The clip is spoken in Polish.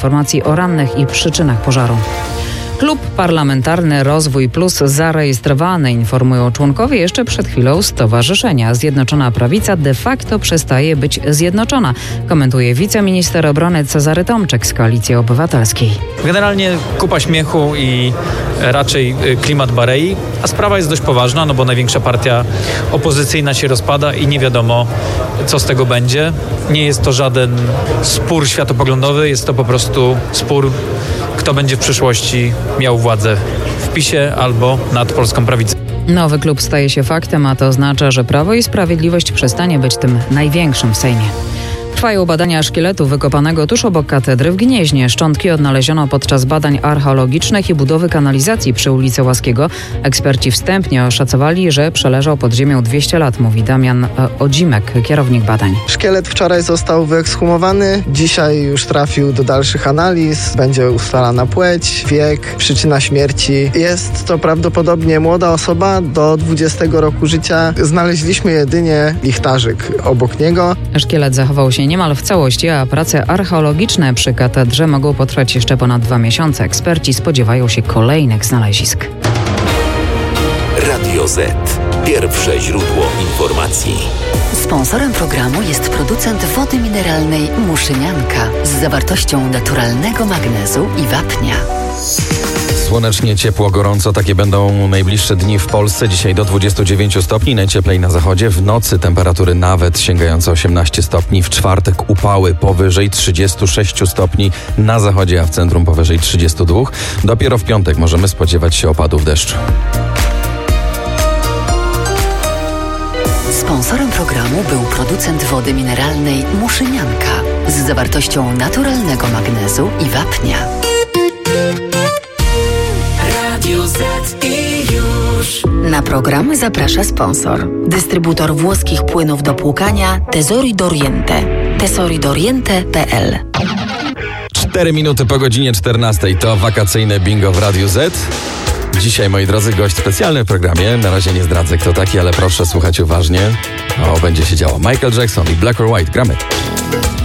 informacji o rannych i przyczynach pożaru. Klub Parlamentarny Rozwój Plus zarejestrowany, informują członkowie jeszcze przed chwilą stowarzyszenia. Zjednoczona Prawica de facto przestaje być zjednoczona, komentuje wiceminister obrony Cezary Tomczyk z Koalicji Obywatelskiej. Generalnie kupa śmiechu i raczej klimat Barei, a sprawa jest dość poważna, no bo największa partia opozycyjna się rozpada i nie wiadomo, co z tego będzie. Nie jest to żaden spór światopoglądowy, jest to po prostu spór, kto będzie w przyszłości miał władzę w PiS-ie albo nad polską prawicą. Nowy klub staje się faktem, a to oznacza, że Prawo i Sprawiedliwość przestanie być tym największym w Sejmie. Trwają badania szkieletu wykopanego tuż obok katedry w Gnieźnie. Szczątki odnaleziono podczas badań archeologicznych i budowy kanalizacji przy ulicy Łaskiego. Eksperci wstępnie oszacowali, że przeleżał pod ziemią 200 lat, mówi Damian Odzimek, kierownik badań. Szkielet wczoraj został wyekshumowany, dzisiaj już trafił do dalszych analiz. Będzie ustalana płeć, wiek, przyczyna śmierci. Jest to prawdopodobnie młoda osoba do 20 roku życia. Znaleźliśmy jedynie lichtarzyk obok niego. Szkielet zachował się niemal w całości, a prace archeologiczne przy katedrze mogą potrwać jeszcze ponad 2 miesiące. Eksperci spodziewają się kolejnych znalezisk. Radio Z. Pierwsze źródło informacji. Sponsorem programu jest producent wody mineralnej Muszynianka z zawartością naturalnego magnezu i wapnia. Słonecznie, ciepło, gorąco. Takie będą najbliższe dni w Polsce. Dzisiaj do 29 stopni, najcieplej na zachodzie. W nocy temperatury nawet sięgające 18 stopni. W czwartek upały powyżej 36 stopni na zachodzie, a w centrum powyżej 32. Dopiero w piątek możemy spodziewać się opadów deszczu. Sponsorem programu był producent wody mineralnej Muszynianka z zawartością naturalnego magnezu i wapnia. Na program zaprasza sponsor. Dystrybutor włoskich płynów do płukania Tesori d'Oriente. tesoridoriente.pl. 4 minuty po godzinie 14 to wakacyjne bingo w Radiu Z. Dzisiaj, moi drodzy, gość specjalny w programie. Na razie nie zdradzę, kto taki, ale proszę słuchać uważnie. O, będzie się działo. Michael Jackson i Black or White. Gramy.